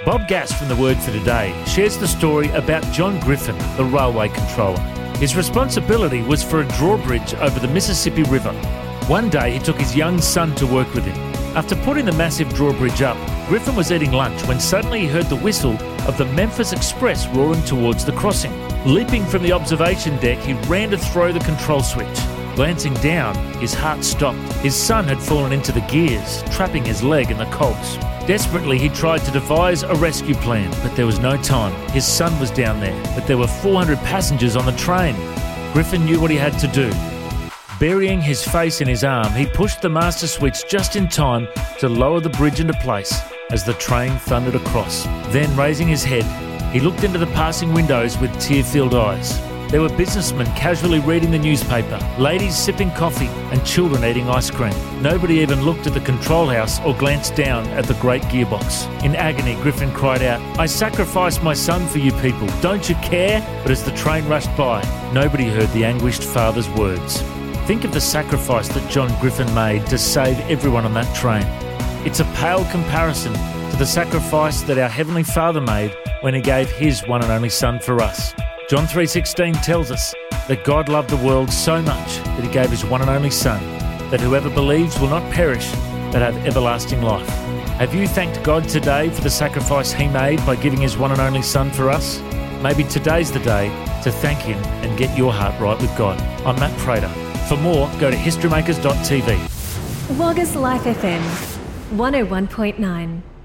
Bob Gass from The Word for Today shares the story about John Griffin, the railway controller. His responsibility was for a drawbridge over the Mississippi River. One day he took his young son to work with him. After putting the massive drawbridge up, Griffin was eating lunch when suddenly he heard the whistle of the Memphis Express roaring towards the crossing. Leaping from the observation deck, he ran to throw the control switch. Glancing down, his heart stopped. His son had fallen into the gears, trapping his leg in the cogs. Desperately, he tried to devise a rescue plan, but there was no time. His son was down there, but there were 400 passengers on the train. Griffin knew what he had to do. Burying his face in his arm, he pushed the master switch just in time to lower the bridge into place as the train thundered across. Then, raising his head, he looked into the passing windows with tear-filled eyes. There were businessmen casually reading the newspaper, ladies sipping coffee, and children eating ice cream. Nobody even looked at the control house or glanced down at the great gearbox. In agony, Griffin cried out, "I sacrificed my son for you people. Don't you care?" But as the train rushed by, nobody heard the anguished father's words. Think of the sacrifice that John Griffin made to save everyone on that train. It's a pale comparison to the sacrifice that our Heavenly Father made when He gave His one and only Son for us. John 3:16 tells us that God loved the world so much that He gave His one and only Son, that whoever believes will not perish but have everlasting life. Have you thanked God today for the sacrifice He made by giving His one and only Son for us? Maybe today's the day to thank Him and get your heart right with God. I'm Matt Prater. For more, go to historymakers.tv. Waggas Life FM 101.9.